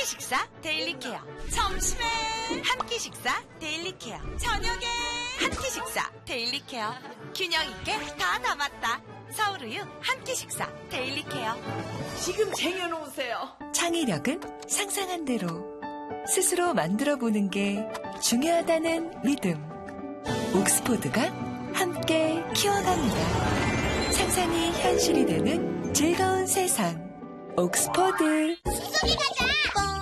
식사 데일리 케어. 점심에 한 끼 식사 데일리 케어. 저녁에 한 끼 식사 데일리 케어. 균형 있게 다 담았다. 서울우유 한 끼 식사 데일리 케어. 지금 쟁여놓으세요. 창의력은 상상한 대로 스스로 만들어보는 게 중요하다는 믿음. 옥스포드가 함께 키워갑니다. 상상이 현실이 되는 즐거운 세상. 옥스포드. 수수기 가자.